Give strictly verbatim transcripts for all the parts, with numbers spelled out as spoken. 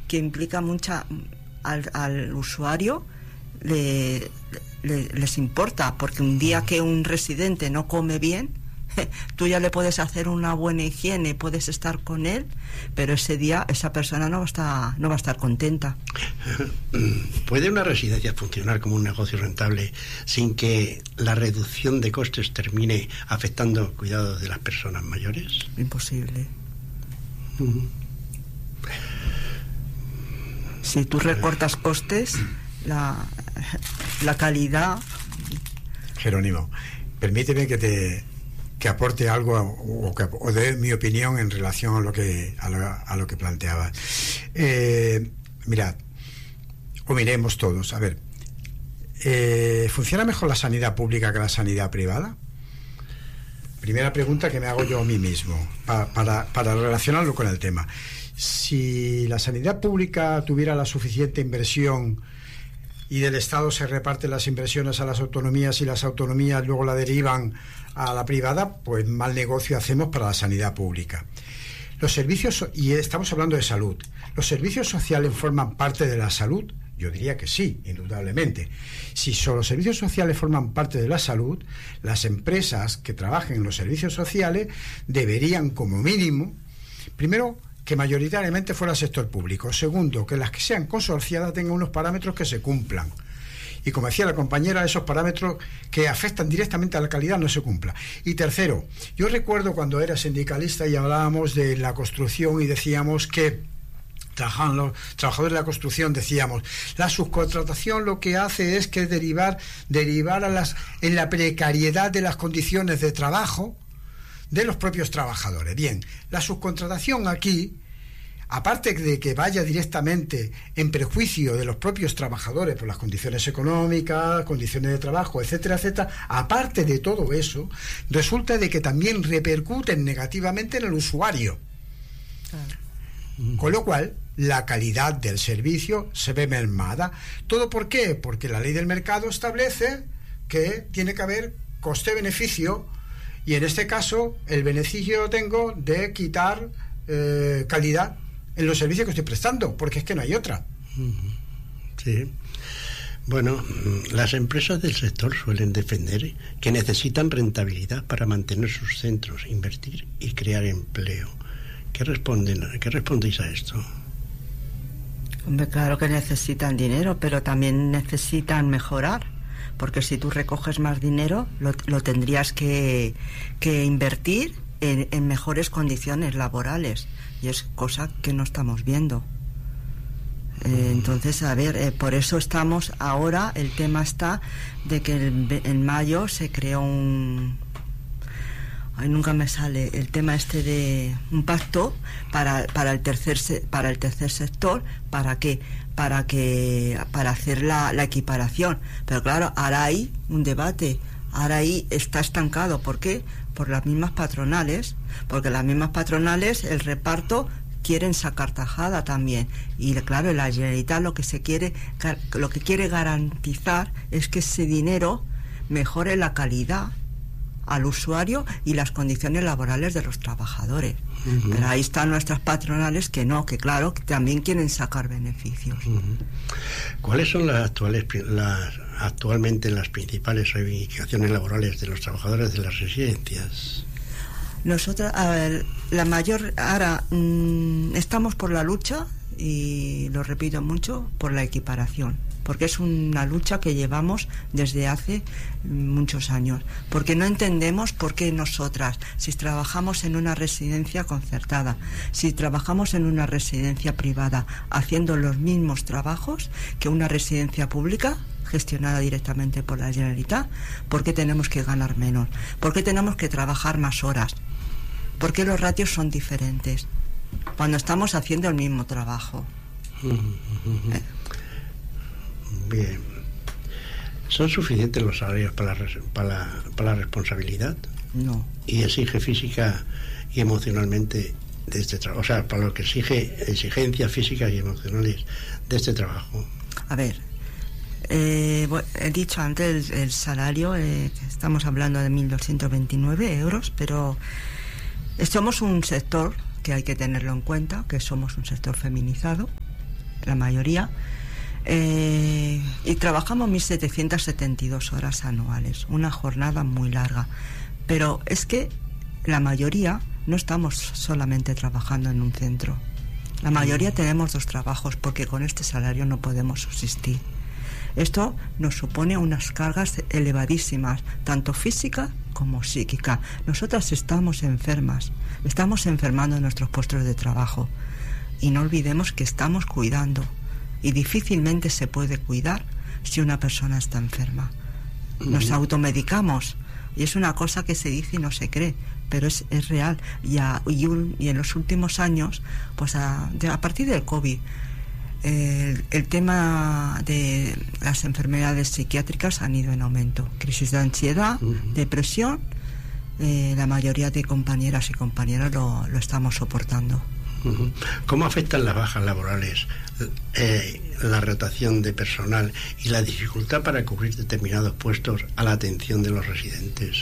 que implica mucha al, al usuario le, le, les importa, porque un día que un residente no come bien, tú ya le puedes hacer una buena higiene, puedes estar con él, pero ese día esa persona no va a estar, no va a estar contenta. ¿Puede una residencia funcionar como un negocio rentable sin que la reducción de costes termine afectando el cuidado de las personas mayores? Imposible. Uh-huh. Si tú recortas costes, la, la calidad... Jerónimo, permíteme que te... que aporte algo o, que, o dé mi opinión en relación a lo que a lo, a lo que planteaba. Eh, mirad, o miremos todos, a ver, eh, ¿funciona mejor la sanidad pública que la sanidad privada? Primera pregunta que me hago yo a mí mismo, pa, para, para relacionarlo con el tema. Si la sanidad pública tuviera la suficiente inversión y del Estado se reparten las inversiones a las autonomías y las autonomías luego la derivan a la privada, pues mal negocio hacemos para la sanidad pública. Los servicios, y estamos hablando de salud, ¿los servicios sociales forman parte de la salud? Yo diría que sí, indudablemente. Si solo los servicios sociales forman parte de la salud, las empresas que trabajen en los servicios sociales deberían, como mínimo, primero, que mayoritariamente fuera el sector público. Segundo, que las que sean consorciadas tengan unos parámetros que se cumplan. Y como decía la compañera, esos parámetros que afectan directamente a la calidad no se cumplan. Y tercero, yo recuerdo cuando era sindicalista y hablábamos de la construcción y decíamos que trabajaban los trabajadores de la construcción, decíamos, la subcontratación lo que hace es que derivar, derivar a las, en la precariedad de las condiciones de trabajo de los propios trabajadores. Bien, la subcontratación aquí, aparte de que vaya directamente en perjuicio de los propios trabajadores por las condiciones económicas, condiciones de trabajo, etcétera, etcétera, aparte de todo eso, resulta de que también repercuten negativamente en el usuario. Claro. Con lo cual, la calidad del servicio se ve mermada. ¿Todo por qué? Porque la ley del mercado establece que tiene que haber coste-beneficio, y en este caso el beneficio lo tengo de quitar eh, calidad en los servicios que estoy prestando, porque es que no hay otra. Sí. Bueno, las empresas del sector suelen defender que necesitan rentabilidad para mantener sus centros, invertir y crear empleo. ¿Qué responden? ¿Qué respondéis a esto? Hombre, claro que necesitan dinero, pero también necesitan mejorar. Porque si tú recoges más dinero, lo, lo tendrías que, que invertir en, en mejores condiciones laborales. Y es cosa que no estamos viendo. Eh, entonces, a ver, eh, por eso estamos ahora, el tema está de que el, en mayo se creó un... Ay, nunca me sale el tema este de un pacto para, para, el, tercer se, para el tercer sector, ¿para qué? Para que para hacer la, la equiparación. Pero claro, ahora hay un debate, ahora ahí está estancado. ¿Por qué? Por las mismas patronales, porque las mismas patronales el reparto quieren sacar tajada también, y claro, la Generalitat lo que se quiere lo que quiere garantizar es que ese dinero mejore la calidad al usuario y las condiciones laborales de los trabajadores. Uh-huh. Pero ahí están nuestras patronales que no, que claro, que también quieren sacar beneficios. Uh-huh. ¿Cuáles son las actuales las actualmente las principales reivindicaciones laborales de los trabajadores de las residencias? Nosotros, a ver, la mayor, ahora mmm, estamos por la lucha, y lo repito mucho, por la equiparación, porque es una lucha que llevamos desde hace muchos años, porque no entendemos por qué nosotras, si trabajamos en una residencia concertada, si trabajamos en una residencia privada, haciendo los mismos trabajos que una residencia pública gestionada directamente por la Generalitat, ¿por qué tenemos que ganar menos? ¿Por qué tenemos que trabajar más horas? ¿Por qué los ratios son diferentes cuando estamos haciendo el mismo trabajo? eh. Bien. ¿Son suficientes los salarios para la, para la, para la responsabilidad? No. ¿Y exige física y emocionalmente de este trabajo? O sea, para lo que exige exigencias físicas y emocionales de este trabajo. A ver, eh, bueno, he dicho antes el, el salario, eh, estamos hablando de mil doscientos veintinueve euros, pero somos un sector que hay que tenerlo en cuenta, que somos un sector feminizado, la mayoría, eh, y trabajamos mil setecientas setenta y dos horas anuales, una jornada muy larga. Pero es que la mayoría no estamos solamente trabajando en un centro. La mayoría tenemos dos trabajos porque con este salario no podemos subsistir. Esto nos supone unas cargas elevadísimas, tanto física como psíquica. Nosotras estamos enfermas, estamos enfermando en nuestros puestos de trabajo. Y no olvidemos que estamos cuidando. Y difícilmente se puede cuidar si una persona está enferma. Nos automedicamos. Y es una cosa que se dice y no se cree, pero es, es real. Y, a, y, un, y en los últimos años, pues a, de, a partir del COVID, eh, el tema de las enfermedades psiquiátricas han ido en aumento. Crisis de ansiedad, uh-huh. depresión, eh, la mayoría de compañeras y compañeros lo, lo estamos soportando. Uh-huh. ¿Cómo afectan las bajas laborales, eh, la rotación de personal y la dificultad para cubrir determinados puestos a la atención de los residentes?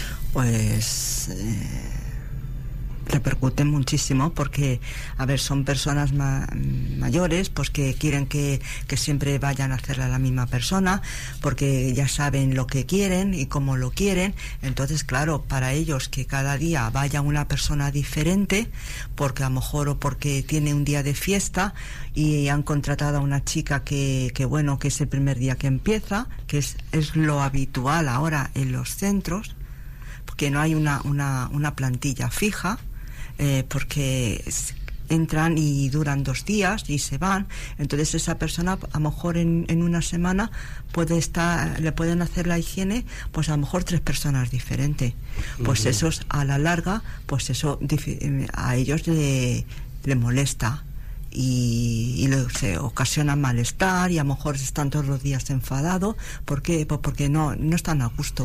Pues eh, repercuten muchísimo porque, a ver, son personas ma- mayores pues que quieren que, que siempre vayan a hacerle a la misma persona porque ya saben lo que quieren y cómo lo quieren. Entonces, claro, para ellos que cada día vaya una persona diferente, porque a lo mejor o porque tiene un día de fiesta y han contratado a una chica que, que bueno, que es el primer día que empieza, que es, es lo habitual ahora en los centros, porque no hay una, una, una plantilla fija, eh, porque entran y duran dos días y se van. Entonces esa persona a lo mejor en, en una semana puede estar, le pueden hacer la higiene pues a lo mejor tres personas diferentes. Pues uh-huh. eso a la larga, pues eso a ellos le, le molesta y, y le, se ocasiona malestar y a lo mejor están todos los días enfadados porque, pues porque no, no están a gusto.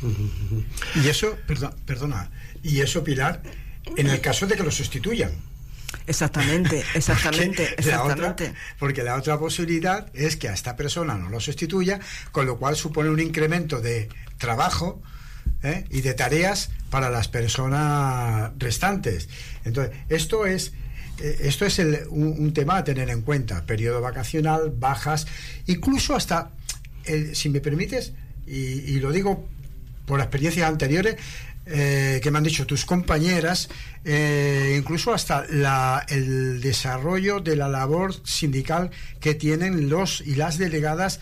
Y eso, perdón, perdona, y eso, Pilar, en el caso de que lo sustituyan. Exactamente, exactamente, porque exactamente. La otra, porque la otra posibilidad es que a esta persona no lo sustituya, con lo cual supone un incremento de trabajo ¿eh? y de tareas para las personas restantes. Entonces, esto es eh, esto es el, un, un tema a tener en cuenta. Periodo vacacional, bajas, incluso hasta, el, si me permites, y, y lo digo por experiencias anteriores eh, que me han dicho tus compañeras, eh, incluso hasta la, el desarrollo de la labor sindical que tienen los y las delegadas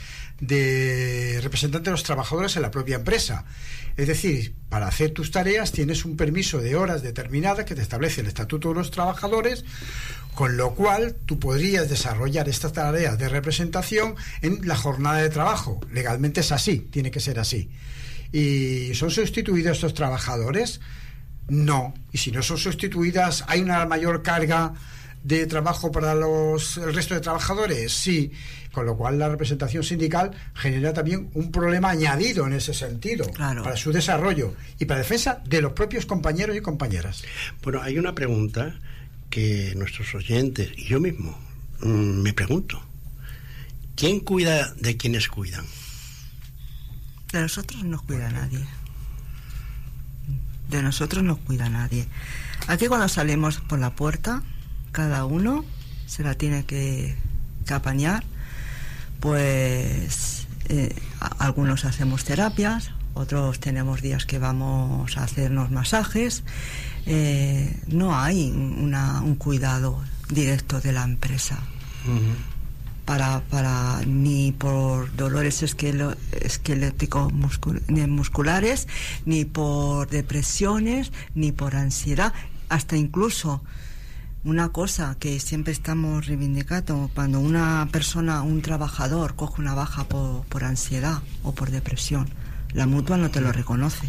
de representantes de los trabajadores en la propia empresa. Es decir, para hacer tus tareas tienes un permiso de horas determinadas que te establece el Estatuto de los Trabajadores, con lo cual tú podrías desarrollar estas tareas de representación en la jornada de trabajo. Legalmente es así, tiene que ser así. ¿Y son sustituidos estos trabajadores? No. Y si no son sustituidas, ¿hay una mayor carga de trabajo para los el resto de trabajadores? Sí. Con lo cual la representación sindical genera también un problema añadido en ese sentido, claro, para su desarrollo y para defensa de los propios compañeros y compañeras. Bueno, hay una pregunta que nuestros oyentes y yo mismo mmm, me pregunto: ¿quién cuida de quienes cuidan? De nosotros no cuida nadie. De nosotros no cuida nadie. Aquí cuando salimos por la puerta, cada uno se la tiene que, que apañar. Pues eh, algunos hacemos terapias, otros tenemos días que vamos a hacernos masajes. Eh, no hay una, un cuidado directo de la empresa. Uh-huh. Para, para ni por dolores esquelo, esqueléticos muscul, musculares, ni por depresiones, ni por ansiedad, hasta incluso una cosa que siempre estamos reivindicando: cuando una persona, un trabajador, coge una baja por, por ansiedad o por depresión, la mutua no te lo reconoce.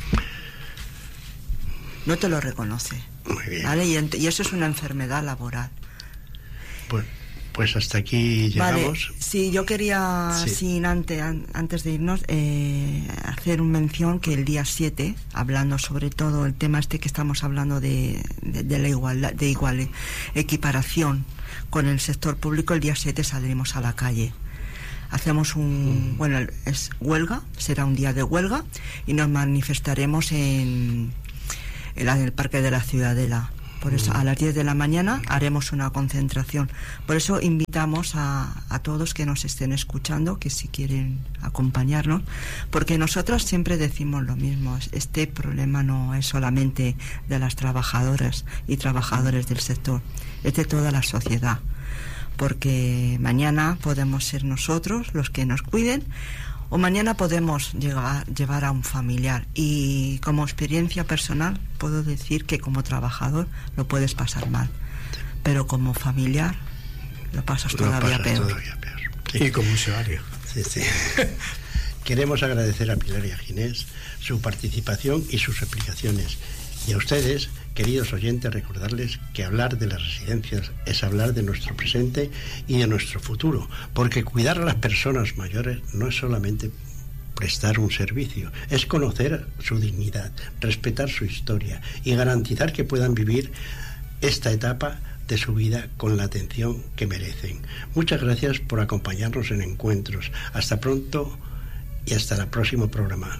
No te lo reconoce. Muy bien. ¿Vale? Y, ent- y eso es una enfermedad laboral. Pues Pues hasta aquí llegamos. Vale, sí, yo quería, sí. sin antes, an, antes de irnos, eh, hacer un mención que el día siete, hablando sobre todo el tema este que estamos hablando de, de, de la igualdad, de igual equiparación con el sector público, el día siete saldremos a la calle. Hacemos un, mm. bueno, es huelga, será un día de huelga y nos manifestaremos en, en el Parque de la Ciudadela. Por eso a las diez de la mañana haremos una concentración. Por eso invitamos a, a todos que nos estén escuchando, que si quieren acompañarnos, porque nosotros siempre decimos lo mismo. Este problema no es solamente de las trabajadoras y trabajadores del sector, es de toda la sociedad. Porque mañana podemos ser nosotros los que nos cuiden, o mañana podemos llegar, llevar a un familiar. Y como experiencia personal puedo decir que como trabajador lo puedes pasar mal, pero como familiar lo pasas lo todavía pasas peor. Todavía peor. Sí. Y como usuario. Sí, sí. Queremos agradecer a Pilar y a Ginés su participación y sus explicaciones. Y a ustedes, queridos oyentes, recordarles que hablar de las residencias es hablar de nuestro presente y de nuestro futuro, porque cuidar a las personas mayores no es solamente prestar un servicio, es conocer su dignidad, respetar su historia y garantizar que puedan vivir esta etapa de su vida con la atención que merecen. Muchas gracias por acompañarnos en Encuentros. Hasta pronto y hasta el próximo programa.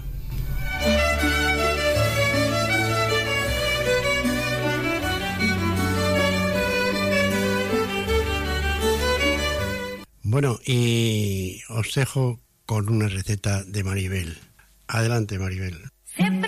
Bueno, y os dejo con una receta de Maribel. Adelante, Maribel.